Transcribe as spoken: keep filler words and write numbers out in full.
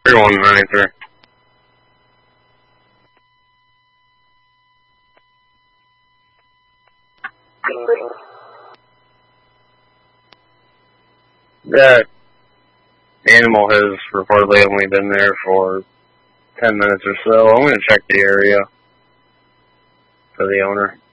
three one nine three. That animal has reportedly only been there for ten minutes or so. I'm going to check the area for the owner.